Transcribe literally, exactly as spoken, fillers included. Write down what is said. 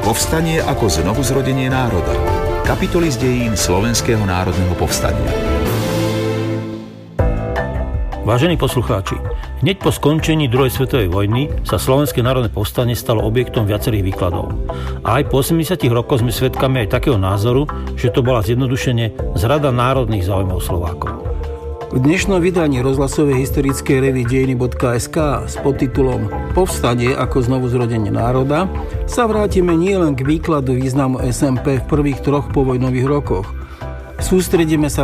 Povstanie ako znovuzrodenie národa. Kapitoly z dejín Slovenského národného povstania. Vážení poslucháči, hneď po skončení druhej svetovej vojny sa Slovenské národné povstanie stalo objektom viacerých výkladov. A aj po osemdesiatich rokoch sme svedkami aj takého názoru, že to bola zjednodušene zrada národných záujmov Slovákov. V dnešnom vydaní rozhlasovej historickej revue dejiny bodka es ká s podtitulom Povstanie ako znovuzrodenie národa sa vrátime nielen k výkladu významu es en pé v prvých troch povojnových rokoch. Sústredíme sa